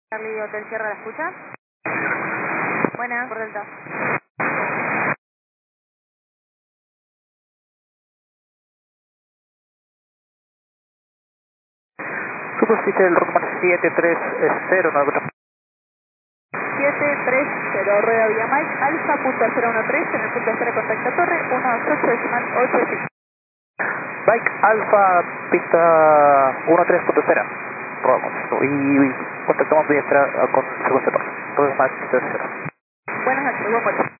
Charlie Hotel Sierra, ¿la escucha? Buenas, por Delta. Superficie del Rockman 730, 730, rueda vía Mike, Alfa, punto 013, en el punto 0 contacta torre, 18 decimal 85. Bike Alfa, pista 13.0. Robamos. Y contactamos vía con frecuencia par. Rockman 730. Buenas noches, buen vuelo.